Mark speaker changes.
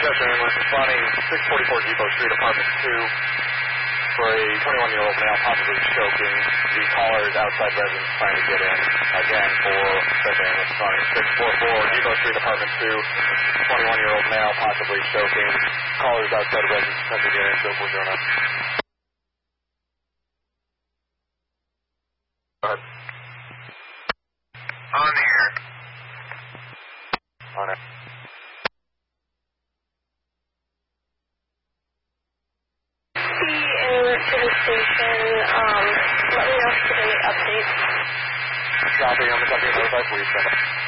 Speaker 1: Chester ambulance responding 644 Depot Street, apartment 2, for a 21-year-old male possibly choking. The caller is outside residence trying to get in. Again, for Chester ambulance responding 644 Depot Street, apartment 2, 21-year-old male possibly choking. Caller is outside residence trying to get in. Show 409. Go ahead.
Speaker 2: On here.
Speaker 1: On it.
Speaker 3: To the station, let me know if there's any updates.
Speaker 1: Copy on the copy of the please.